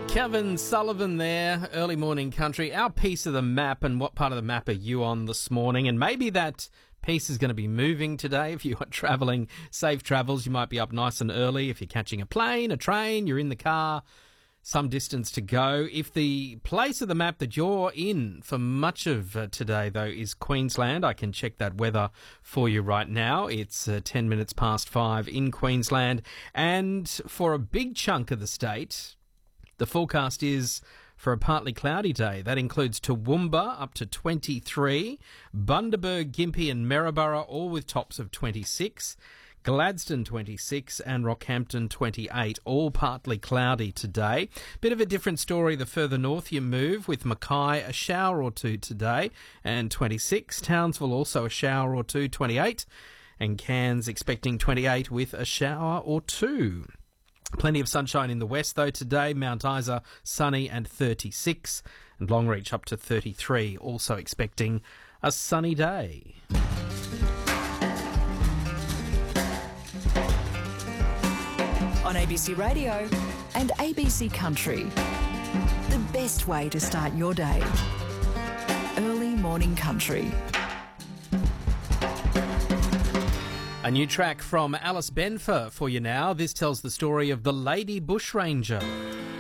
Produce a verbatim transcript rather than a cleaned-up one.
Kevin Sullivan there, early morning country. Our piece of the map, and what part of the map are you on this morning? And maybe that piece is going to be moving today. If you are travelling, safe travels. You might be up nice and early. If you're catching a plane, a train, you're in the car, some distance to go. If the place of the map that you're in for much of uh, today, though, is Queensland, I can check that weather for you right now. It's uh, ten minutes past five in Queensland. And for a big chunk of the state, the forecast is for a partly cloudy day. That includes Toowoomba up to twenty-three, Bundaberg, Gympie and Maryborough all with tops of twenty-six, Gladstone twenty-six and Rockhampton twenty-eight, all partly cloudy today. Bit of a different story the further north you move, with Mackay a shower or two today and twenty-six, Townsville also a shower or two, twenty-eight, and Cairns expecting twenty-eight with a shower or two. Plenty of sunshine in the west, though, today. Mount Isa, sunny and thirty-six, and Longreach up to thirty-three, also expecting a sunny day. On A B C Radio and A B C Country, the best way to start your day. Early morning country. A new track from Alice Benfer for you now. This tells the story of the Lady Bushranger.